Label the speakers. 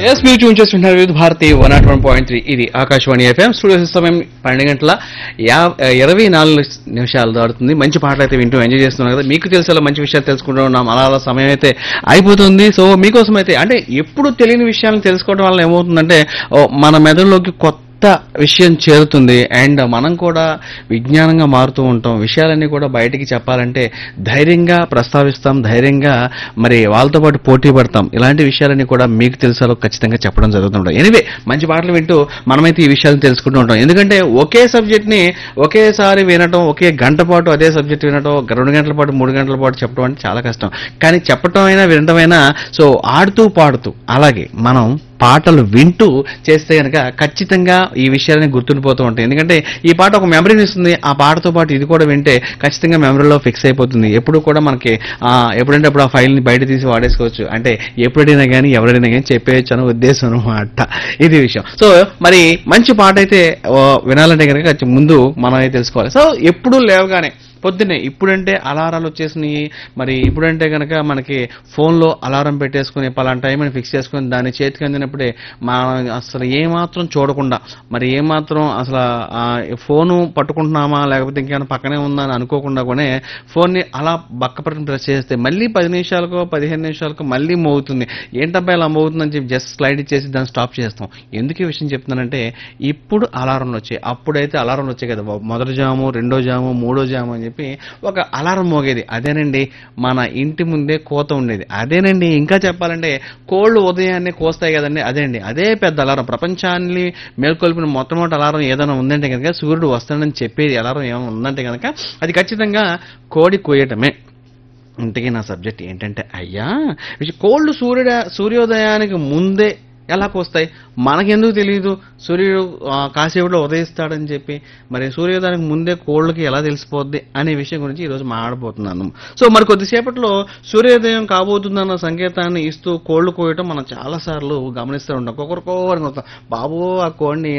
Speaker 1: Yes మీరు tune చేస్తుంటారు వివిధ భారతి 101.3 ఇది ఆకాశవాణి ఎఫ్ఎం స్టూడియో సమయం 12 గంటల 24 నిమిషాలు దాడుతుంది. మంచి పాటలు అయితే వింటూ ఎంజాయ్ చేస్తున్నాం కదా. మీకు తెలిసేలా మంచి విషయాలు తెలుసుకుంటూ ఉన్నాం. అలా సమయం అయితే అయిపోతుంది. సో మీకోసం అయితే అంటే ఎప్పుడు తెలియని విషయాలను తెలుసుకోవడం వల్ల ఏమవుతుందంటే మన మెదడులోకి కొత్త విషయం చేరుతుంది. అండ్ మనం కూడా విజ్ఞానంగా మారుతూ ఉంటాం. విషయాలన్నీ కూడా బయటికి చెప్పాలంటే ధైర్యంగా ప్రస్తావిస్తాం, ధైర్యంగా మరి వాళ్ళతో పాటు పోటీ పడతాం. ఇలాంటి విషయాలన్నీ కూడా మీకు తెలిసాలో ఖచ్చితంగా చెప్పడం జరుగుతుంటాం. ఎనివే మంచి పాటలు వింటూ మనమైతే ఈ విషయాలను తెలుసుకుంటూ ఉంటాం. ఎందుకంటే ఒకే సబ్జెక్ట్ ని ఒకేసారి వినటం, ఒకే గంట పాటు అదే సబ్జెక్ట్ వినటం, 2 గంటల పాటు 3 గంటల పాటు చెప్పడం అంటే చాలా కష్టం. కానీ చెప్పటం అయినా వినటం అయినా సో ఆడుతూ పాడుతూ అలాగే మనం పాటలు వింటూ చేస్తే కనుక ఖచ్చితంగా ఈ విషయాలని గుర్తుండిపోతూ ఉంటాయి. ఎందుకంటే ఈ పాట ఒక మెమరీని ఇస్తుంది. ఆ పాటతో పాటు ఇది కూడా వింటే ఖచ్చితంగా మెమరీలో ఫిక్స్ అయిపోతుంది. ఎప్పుడు కూడా మనకి ఎప్పుడంటే అప్పుడు ఆ ఫైల్ని బయట తీసి వాడేసుకోవచ్చు. అంటే ఎప్పుడైనా కానీ ఎవరైనా కానీ చెప్పేయచ్చు అనే ఉద్దేశం అనమాట. ఇది విషయం. సో మరి మంచి పాట అయితే వినాలంటే కనుక ముందు మనం తెలుసుకోవాలి. సో ఎప్పుడు లేవగానే పొద్దున్నే ఇప్పుడంటే అలారాలు వచ్చేసినాయి. మరి ఇప్పుడంటే కనుక మనకి ఫోన్లో అలారం పెట్టేసుకుని పలానా టైం అని ఫిక్స్ చేసుకుని దాన్ని చేతికి అందినప్పుడే మనం అసలు ఏమాత్రం చూడకుండా మరి ఏమాత్రం అసలు ఫోను పట్టుకుంటున్నామా లేకపోతే ఇంకేమైనా పక్కనే ఉందా అని అనుకోకుండా కూడా ఫోన్ని అలా బక్కపట్టుకుని ప్రెస్ చేస్తే మళ్ళీ 10 నిమిషాలకో 15 నిమిషాలకో మళ్ళీ మోగుతుంది. ఏంటబ్బా ఇలా మోగుతుందని చెప్పి జస్ట్ స్లైడ్ ఇచ్చేసి దాన్ని స్టాప్ చేస్తాం. ఎందుకు ఈ విషయం చెప్తున్నానంటే ఇప్పుడు అలారంలు వచ్చాయి. అప్పుడైతే అలారంలు వచ్చాయి కదా, మొదటి జాము, రెండో జాము, మూడో జాము అని చెప్పి ఒక అలారం మోగేది. అదేనండి మన ఇంటి ముందే కోత ఉండేది. అదేనండి ఇంకా చెప్పాలంటే కోళ్ళు ఉదయాన్నే కోస్తాయి కదండి, అదేండి అదే పెద్ద అలారం. ప్రపంచాన్ని మేల్కొల్పిన మొట్టమొదటి అలారం ఏదైనా ఉందంటే కనుక సూర్యుడు వస్తాడని చెప్పేది అలారం ఏమైనా ఉందంటే కనుక అది ఖచ్చితంగా కోడి కోయటమే. ఇంతకీ నా సబ్జెక్ట్ ఏంటంటే అయ్యా కోళ్ళు సూర్యోదయానికి ముందే ఎలా కోస్తాయి మనకెందుకు తెలియదు? సూర్యుడు కాసేపులో ఉదయిస్తాడని చెప్పి మరి సూర్యోదయానికి ముందే కోళ్ళకి ఎలా తెలిసిపోద్ది అనే విషయం గురించి ఈరోజు మాట్లాడబోతున్నాను. సో మరి కొద్దిసేపట్లో సూర్యోదయం కాబోతుందన్న సంకేతాన్ని ఇస్తూ కోళ్లు కోయటం మనం చాలా సార్లు గమనిస్తూ ఉంటాం. ఒక్కొక్కరికో బాబు ఆ కోడిని